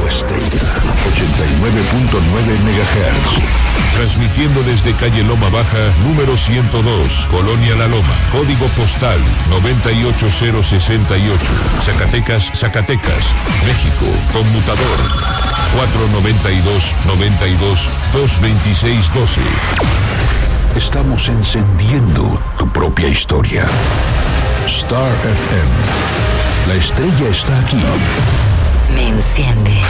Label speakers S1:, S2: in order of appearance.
S1: Estrella 89.9 MHz.
S2: Transmitiendo desde calle Loma Baja, número 102, Colonia La Loma. Código postal 98068. Zacatecas, Zacatecas, México. Conmutador 492-92-226-12.
S1: Estamos encendiendo tu propia historia. Star FM. La estrella está aquí.
S3: Me enciende.